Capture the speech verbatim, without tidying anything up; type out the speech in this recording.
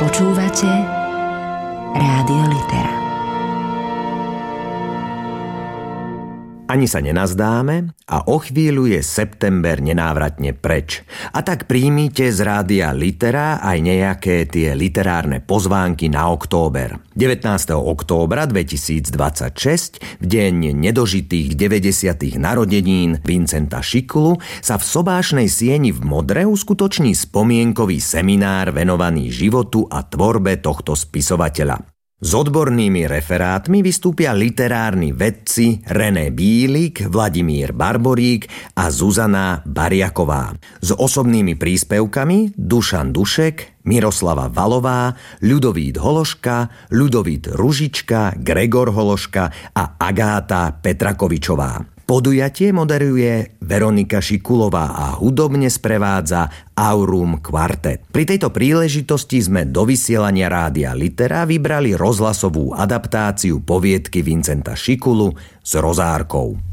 Počúvate Rádio Litera. Ani sa nenazdáme a o chvíľu je september nenávratne preč. A tak príjmite z Rádia Litera aj nejaké tie literárne pozvánky na október. devätnásteho októbra dvetisícdvadsaťšesť, v deň nedožitých deväťdesiatych narodenín Vincenta Šikulu, sa v sobášnej sieni v Modre uskutoční spomienkový seminár venovaný životu a tvorbe tohto spisovateľa. S odbornými referátmi vystúpia literárni vedci René Bílik, Vladimír Barborík a Zuzana Bariaková. S osobnými príspevkami Dušan Dušek, Miroslava Valová, Ľudovít Hološka, Ľudovít Ružička, Gregor Hološka a Agáta Petrakovičová. Podujatie moderuje Veronika Šikulová a hudobne sprevádza Aurum Quartet. Pri tejto príležitosti sme do vysielania Rádia Litera vybrali rozhlasovú adaptáciu poviedky Vincenta Šikulu s Rozárkou.